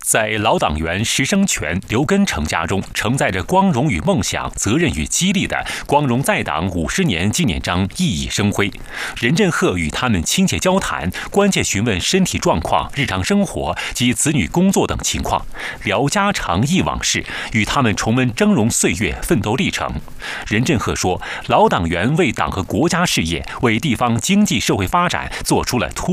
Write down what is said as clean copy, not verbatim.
在老党员石生全、刘根成家中，承载着光荣与梦想、责任与激励的“光荣在党50年纪念章”熠熠生辉。任振赫与他们亲切交谈，关切询问身体状况、日常生活及子女工作等情况，聊家常忆往事，与他们重温峥嵘岁月、奋斗历程。任振赫说：“老党员为党和国家事业、为地方经济社会发展做出了突